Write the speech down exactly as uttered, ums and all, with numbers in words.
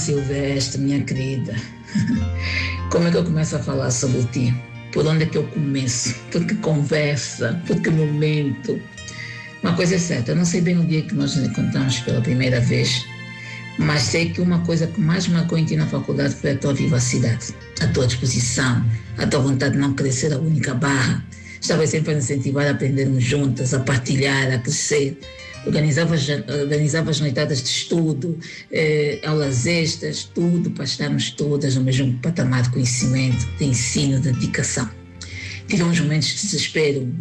Silvestre, minha querida, como é que eu começo a falar sobre ti? Por onde é que eu começo? Por que conversa? Por que momento? Uma coisa é certa, eu não sei bem o dia que nós nos encontramos pela primeira vez, mas sei que uma coisa que mais marcou em ti na faculdade foi a tua vivacidade, a tua disposição, a tua vontade de não querer ser a única barra. Estavas sempre a incentivar a aprendermos juntas, a partilhar, a crescer. Organizavas, organizavas noitadas de estudo, eh, aulas extras, tudo para estarmos todas no mesmo patamar de conhecimento, de ensino, de dedicação. Tivemos momentos de desespero,